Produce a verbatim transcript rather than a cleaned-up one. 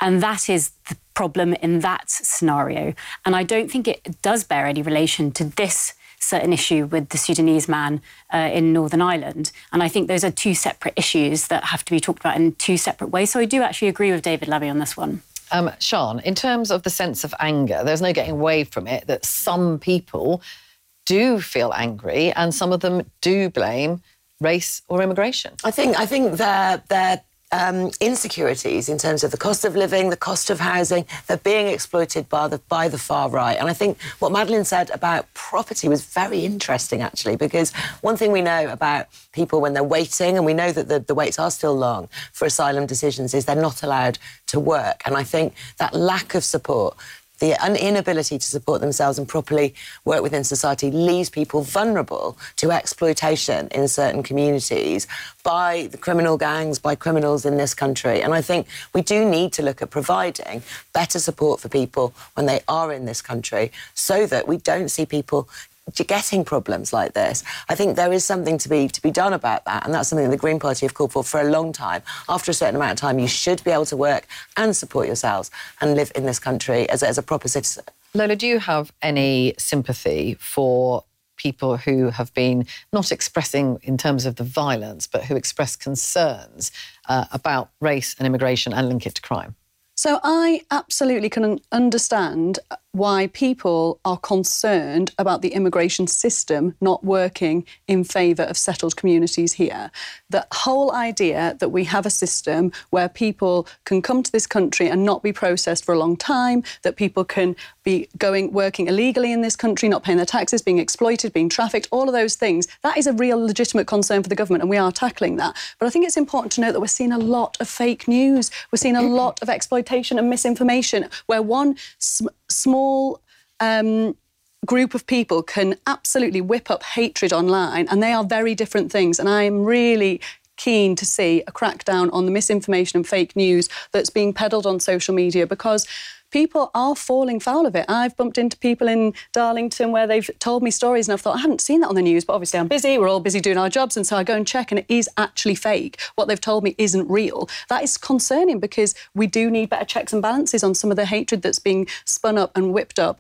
And that is the problem in that scenario. And I don't think it does bear any relation to this certain issue with the Sudanese man uh, in Northern Ireland. And I think those are two separate issues that have to be talked about in two separate ways. So I do actually agree with David Lammy on this one. Um, Sian, in terms of the sense of anger, there's no getting away from it that some people do feel angry and some of them do blame race or immigration. I think I think they're they're Um, insecurities in terms of the cost of living, the cost of housing, they're being exploited by the by the far right. And I think what Madeleine said about property was very interesting, actually, because one thing we know about people when they're waiting, and we know that the, the waits are still long for asylum decisions, is they're not allowed to work. And I think that lack of support, the inability to support themselves and properly work within society leaves people vulnerable to exploitation in certain communities by the criminal gangs, by criminals in this country. And I think we do need to look at providing better support for people when they are in this country so that we don't see people getting problems like this. I think there is something to be to be done about that, and that's something that the Green Party have called for for a long time. After a certain amount of time, you should be able to work and support yourselves and live in this country as a, as a proper citizen. Lola, do you have any sympathy for people who have been not expressing in terms of the violence, but who express concerns uh, about race and immigration and link it to crime? So I absolutely can understand why people are concerned about the immigration system not working in favour of settled communities here. The whole idea that we have a system where people can come to this country and not be processed for a long time, that people can be going working illegally in this country, not paying their taxes, being exploited, being trafficked, all of those things, that is a real legitimate concern for the government, and we are tackling that. But I think it's important to note that we're seeing a lot of fake news. We're seeing a lot of exploitation and misinformation where one sm small um, group of people can absolutely whip up hatred online, and they are very different things. And I am really keen to see a crackdown on the misinformation and fake news that's being peddled on social media, because people are falling foul of it. I've bumped into people in Darlington where they've told me stories and I've thought, I hadn't seen that on the news, but obviously I'm busy, we're all busy doing our jobs, and so I go and check and it is actually fake. What they've told me isn't real. That is concerning, because we do need better checks and balances on some of the hatred that's being spun up and whipped up